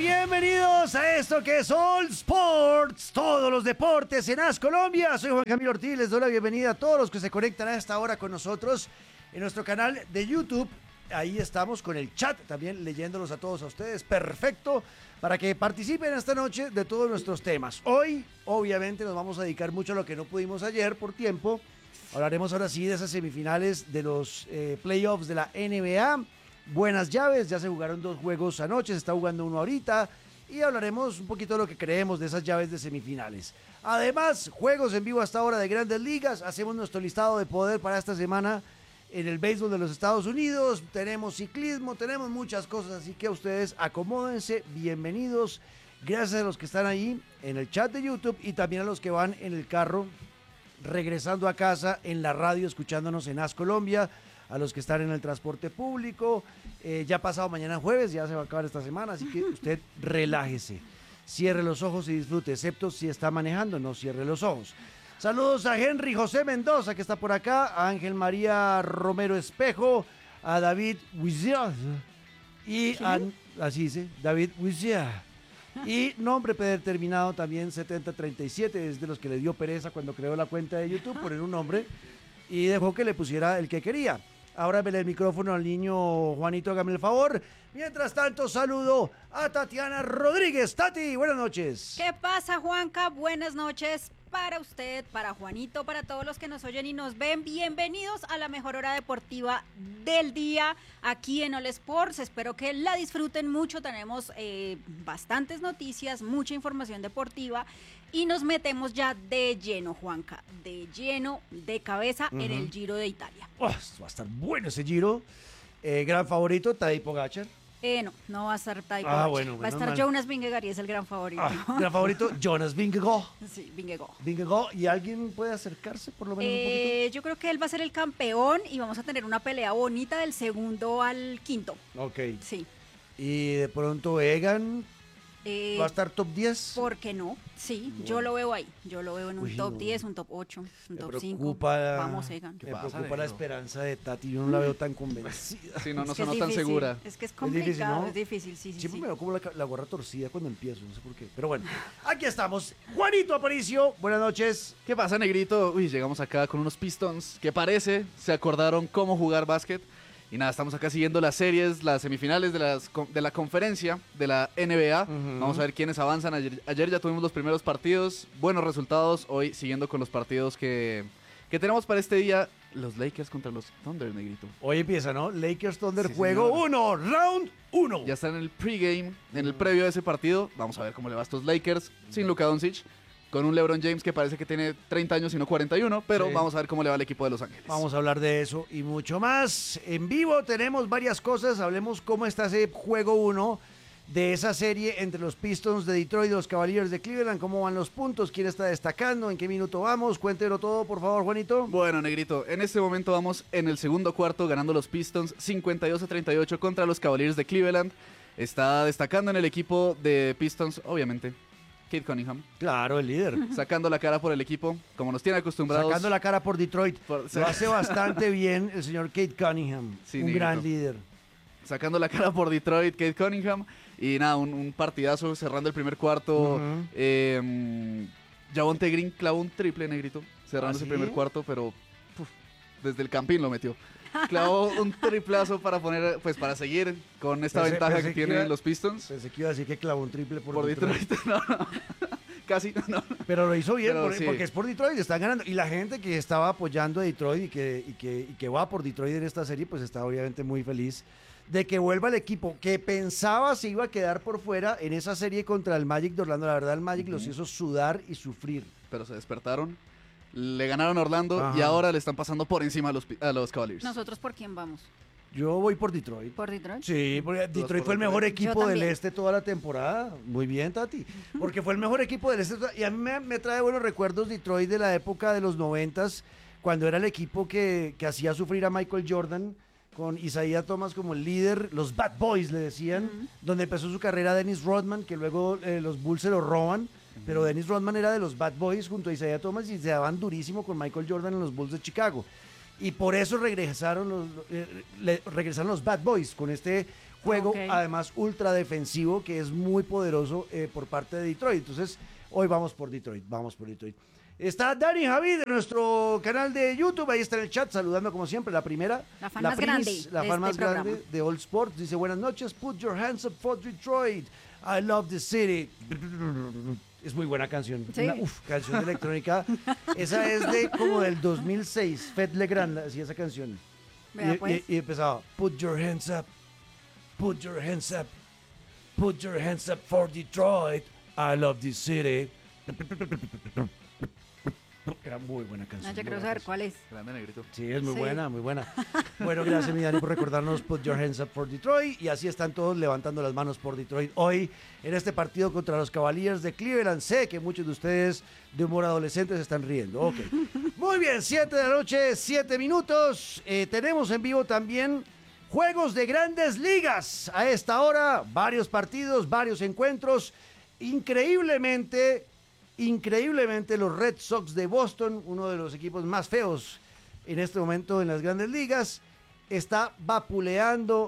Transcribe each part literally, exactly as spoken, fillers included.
Bienvenidos a esto que es All Sports, todos los deportes en AS Colombia. Soy Juan Camilo Ortiz, les doy la bienvenida a todos los que se conectan a esta hora con nosotros en nuestro canal de YouTube. Ahí estamos con el chat, también leyéndolos a todos a ustedes. Perfecto, para que participen esta noche de todos nuestros temas. Hoy, obviamente, nos vamos a dedicar mucho a lo que no pudimos ayer por tiempo. Hablaremos ahora sí de esas semifinales de los eh, playoffs de la N B A. Buenas llaves, ya se jugaron dos juegos anoche, se está jugando uno ahorita y hablaremos un poquito de lo que creemos de esas llaves de semifinales. Además, juegos en vivo hasta ahora de Grandes Ligas, hacemos nuestro listado de poder para esta semana en el béisbol de los Estados Unidos, tenemos ciclismo, tenemos muchas cosas, así que ustedes acomódense, bienvenidos, gracias a los que están ahí en el chat de YouTube y también a los que van en el carro regresando a casa, en la radio escuchándonos en AS Colombia, a los que están en el transporte público, eh, ya pasado mañana jueves, ya se va a acabar esta semana, así que usted relájese, cierre los ojos y disfrute, excepto si está manejando, no cierre los ojos. Saludos a Henry José Mendoza, que está por acá, a Ángel María Romero Espejo, a David Wizard, y a, así dice, David Wizard, y nombre predeterminado también setenta treinta y siete, es de los que le dio pereza cuando creó la cuenta de YouTube, poner un nombre, y dejó que le pusiera el que quería. Ahora vele el micrófono al niño Juanito, hágame el favor. Mientras tanto, saludo a Tatiana Rodríguez. Tati, buenas noches. ¿Qué pasa, Juanca? Buenas noches para usted, para Juanito, para todos los que nos oyen y nos ven. Bienvenidos a la mejor hora deportiva del día aquí en All Sports. Espero que la disfruten mucho. Tenemos eh, bastantes noticias, mucha información deportiva y nos metemos ya de lleno, Juanca, de lleno, de cabeza uh-huh. en el Giro de Italia. Oh, va a estar bueno ese Giro. Eh, gran favorito, Tadej Pogačar. Eh, no, no va a estar Tadej Ah, Pogačar. bueno, va a estar mal. Jonas Vingegaard y es el gran favorito. Ah, gran favorito, Jonas Vingegaard. Sí, Vingegaard. Vingegaard. ¿Y alguien puede acercarse por lo menos eh, un poquito? Yo creo que él va a ser el campeón y vamos a tener una pelea bonita del segundo al quinto. Ok. Sí. Y de pronto Egan eh, va a estar top diez. ¿Por qué no? Sí, bueno. Yo lo veo ahí. Yo lo veo en un Uy, top no. diez, un top ocho, un me top preocupa, cinco. Vamos, Egan. Me preocupa la esperanza de Tati. Yo no la veo tan convencida. Sí, no, no es que sonó es tan difícil, segura. Es que es complicado, es difícil, ¿no? es difícil, sí, sí. Siempre sí. me veo como la, la gorra torcida cuando empiezo, no sé por qué. Pero bueno, aquí estamos. Juanito Aparicio, buenas noches. ¿Qué pasa, negrito? Uy, llegamos acá con unos Pistons que parece se acordaron cómo jugar básquet. Y nada, estamos acá siguiendo las series, las semifinales de, las, de la conferencia de la N B A. Uh-huh. Vamos a ver quiénes avanzan. Ayer, ayer ya tuvimos los primeros partidos, buenos resultados. Hoy siguiendo con los partidos que, que tenemos para este día. Los Lakers contra los Thunder, negrito. Hoy empieza, ¿no? Lakers Thunder, sí, juego uno, round uno. Ya están en el pregame, en el previo de ese partido. Vamos a ver cómo le va a estos Lakers sin Luka Doncic. Con un LeBron James que parece que tiene treinta años y no cuarenta y uno, pero sí. Vamos a ver cómo le va al equipo de Los Ángeles. Vamos a hablar de eso y mucho más. En vivo tenemos varias cosas, hablemos cómo está ese juego uno de esa serie entre los Pistons de Detroit y los Cavaliers de Cleveland, cómo van los puntos, quién está destacando, en qué minuto vamos, cuéntelo todo, por favor, Juanito. Bueno, negrito, en este momento vamos en el segundo cuarto ganando los Pistons cincuenta y dos a treinta y ocho contra los Cavaliers de Cleveland. Está destacando en el equipo de Pistons, obviamente, Cade Cunningham. Claro, el líder. Sacando la cara por el equipo, como nos tiene acostumbrados. Sacando la cara por Detroit. Por, Lo hace bastante bien el señor Cade Cunningham. Sí, un negrito. Gran líder. Sacando la cara por Detroit, Cade Cunningham. Y nada, un, un partidazo cerrando el primer cuarto. Uh-huh. eh, Javonte Green clavó un triple, negrito. Cerrando ¿Ah, sí? el primer cuarto, pero puf, desde el campín lo metió. Clavó un triplazo para poner, pues para seguir con esta pensé, ventaja pensé que, que tienen iba, los Pistons. Pensé que iba a decir que clavó un triple por, por Detroit. Detroit. No, no. Casi, no. Pero lo hizo bien, por, sí. porque es por Detroit, están ganando. Y la gente que estaba apoyando a Detroit y que, y, que, y que va por Detroit en esta serie, pues está obviamente muy feliz de que vuelva el equipo que pensaba se iba a quedar por fuera en esa serie contra el Magic de Orlando. La verdad, el Magic uh-huh. los hizo sudar y sufrir. Pero se despertaron. Le ganaron a Orlando Ajá. y ahora le están pasando por encima a los, a los Cavaliers. ¿Nosotros por quién vamos? Yo voy por Detroit. ¿Por Detroit? Sí, porque Detroit fue el mejor equipo del este toda la temporada. Muy bien, Tati. Porque fue el mejor equipo del este. Y a mí me, me trae buenos recuerdos Detroit de la época de los noventas, cuando era el equipo que, que hacía sufrir a Michael Jordan, con Isaiah Thomas como el líder, los Bad Boys le decían, uh-huh. donde empezó su carrera Dennis Rodman, que luego eh, los Bulls se lo roban. Uh-huh. Pero Dennis Rodman era de los Bad Boys junto a Isaiah Thomas y se daban durísimo con Michael Jordan en los Bulls de Chicago. Y por eso regresaron los, eh, le, regresaron los Bad Boys con este juego Ok. además ultra defensivo que es muy poderoso eh, por parte de Detroit. Entonces, hoy vamos por Detroit, vamos por Detroit. Está Dani Javid de nuestro canal de YouTube, ahí está en el chat saludando como siempre, la primera. La fan más grande La de fan este más programa. grande de All Sports. Dice, buenas noches, put your hands up for Detroit. I love the city. Es muy buena canción. Sí. Una, uf, canción de electrónica. Esa es de como del dos mil seis. Fed Legrand hacía esa canción. Vea, Y, pues. y- y empezaba, put your hands up, put your hands up, put your hands up for Detroit. I love this city. Era muy buena canción. Ah, yo muy quiero buena saber canción. cuál es. Grande negrito. Sí, es muy Sí. buena, muy buena. Bueno, gracias, mi Dani, por recordarnos Put Your Hands Up for Detroit. Y así están todos levantando las manos por Detroit hoy en este partido contra los Cavaliers de Cleveland. Sé que muchos de ustedes de humor adolescente se están riendo. Ok. Muy bien, siete de la noche, siete minutos. Eh, tenemos en vivo también juegos de grandes ligas. A esta hora, varios partidos, varios encuentros. Increíblemente... Increíblemente los Red Sox de Boston, uno de los equipos más feos en este momento en las grandes ligas, está vapuleando,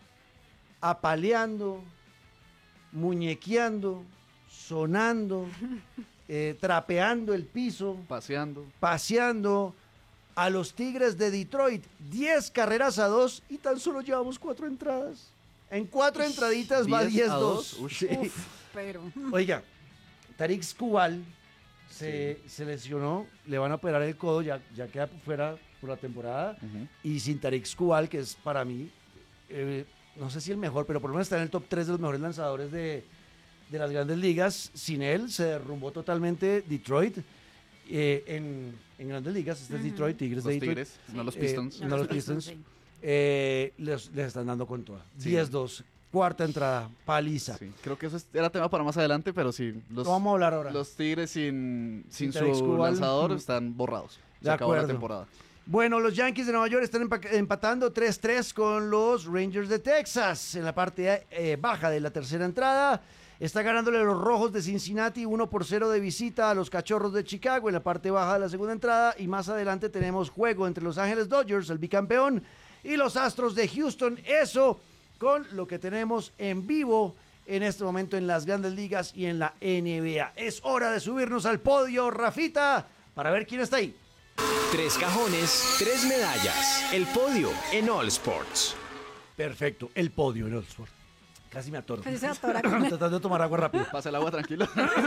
apaleando, muñequeando, sonando, eh, trapeando el piso, Paseando. paseando a los Tigres de Detroit. diez carreras a dos y tan solo llevamos cuatro entradas. En cuatro entraditas va diez diez a dos. dos. Ush. Sí. Uf, pero. Oiga, Tarik Skubal se, se lesionó, le van a operar el codo, ya, ya queda fuera por la temporada. Ujú. Y sin Tarik Skubal, que es para mí, eh, no sé si el mejor, pero por lo menos está en el top tres de los mejores lanzadores de, de las grandes ligas. Sin él se derrumbó totalmente Detroit eh, en, en grandes ligas. Este es Ujú. Detroit, Tigres Los de Detroit. Tigres, no los Eh, Pistons. no los Pistons. sí. Eh, les, les están dando con toda. Sí. diez dos, cuarta entrada, paliza. Sí, creo que eso es- era tema para más adelante, pero sí, los, No vamos a hablar ahora. los Tigres sin, sin Sin Tarik su Skubal, lanzador mm. están borrados. Se De acabó la acuerdo. temporada. Bueno, los Yankees de Nueva York están empa- empatando tres tres con los Rangers de Texas. En la parte eh, baja de la tercera entrada, está ganándole los Rojos de Cincinnati uno por cero de visita a los Cachorros de Chicago en la parte baja de la segunda entrada. Y más adelante tenemos juego entre Los Ángeles Dodgers, el bicampeón, y los Astros de Houston. Eso con lo que tenemos en vivo en este momento en las grandes ligas y en la N B A. Es hora de subirnos al podio, Rafita, para ver quién está ahí. Tres cajones, tres medallas. El podio en All Sports. Perfecto, el podio en Oxford. Casi me atoro. Casi se atora con- Tratando de tomar agua rápido. Pasa el agua tranquilo.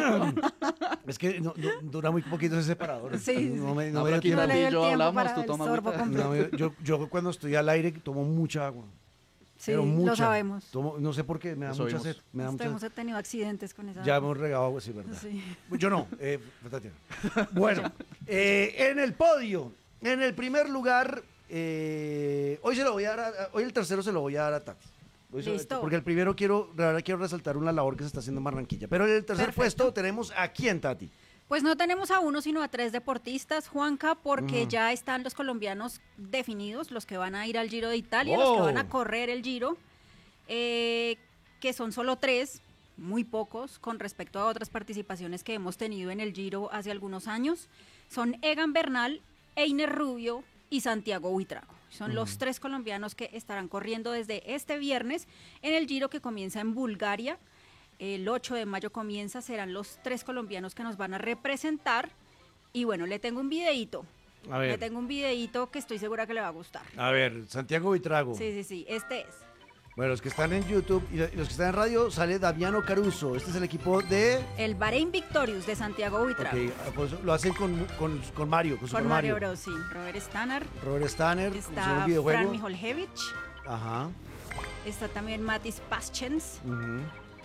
Es que no- no- dura muy poquito ese separador. Sí, sí. No me, no No, me dio pero aquí tiempo. No le dio el yo tiempo hablamos, para tú el toma sorbo agüita. completo. No me- yo, yo cuando estoy al aire tomo mucha agua. Sí, pero mucha. lo sabemos. Tomo- no sé por qué, me da Lo mucha sabemos. sed. Me da mucha Hemos sed. tenido accidentes con esa. Ya hemos regado agua, sí, verdad. Sí. Yo no, eh, Tatiana. Bueno, eh, en el podio, en el primer lugar, eh, hoy se lo voy a dar, a- hoy el tercero se lo voy a dar a Tati. Hoy se- Listo. Porque el primero quiero, la verdad quiero resaltar una labor que se está haciendo en Barranquilla. Pero en el tercer Perfecto. puesto tenemos a quién, Tati. Pues no tenemos a uno, sino a tres deportistas, Juanca, porque Ujú. ya están los colombianos definidos, los que van a ir al Giro de Italia, los que Oh. van a correr el Giro, eh, que son solo tres, muy pocos, con respecto a otras participaciones que hemos tenido en el Giro hace algunos años. Son Egan Bernal, Einer Rubio y Santiago Buitrago. Son los tres colombianos que estarán corriendo desde este viernes en el Giro que comienza en Bulgaria. El ocho de mayo comienza, serán los tres colombianos que nos van a representar. Y bueno, le tengo un videíto. A Le tengo un videíto que estoy segura que le va a gustar. A ver, Santiago Vitrago. Sí, sí, sí, este es. Bueno, los que están en YouTube y lo- y los que están en radio, sale Damiano Caruso. Este es el equipo de... El Bahrein Victorious de Santiago Buitrago. Ok, ah, pues lo hacen con, con, con Mario, con Super Con Mario Mario. Bros, sí. Robert Stannar. Robert Stanner, como si fuera un Está videojuego. Fran Miholjevic. Ajá. Está también Matis Paschens. ujú,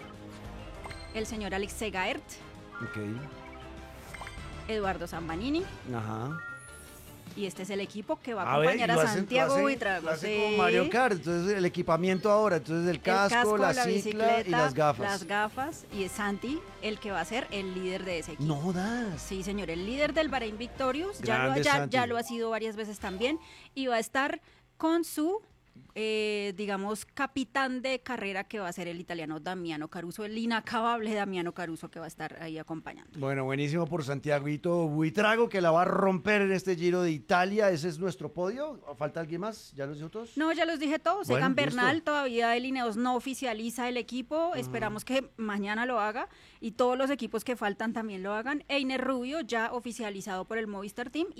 El señor Alexei Gaert. Ok. Eduardo Zambanini. Ajá. Y este es el equipo que va a A ver, acompañar y lo a hacen- Santiago lo hacen- Buitrago. lo hacen sí. como Mario Kart. Entonces el equipamiento ahora, entonces el casco, El la, la cicla bicicleta, y las gafas. Las gafas. Y es Santi el que va a ser el líder de ese equipo. No das. Sí, señor, el líder del Bahrein Victorious. Ya lo, Grande ya, Santi. ya lo ha sido varias veces también. Y va a estar con su eh, digamos, capitán de carrera que va a ser el italiano Damiano Caruso, el inacabable Damiano Caruso que va a estar ahí acompañando. Bueno, buenísimo por Santiaguito Buitrago, que la va a romper en este Giro de Italia. Ese es nuestro podio. ¿Falta alguien más? ¿Ya los dijo todos? No, ya los dije todos. Bueno, Egan Bernal, listo. todavía el Ineos no oficializa el equipo. Esperamos que mañana lo haga y todos los equipos que faltan también lo hagan. Einer Rubio, ya oficializado por el Movistar Team.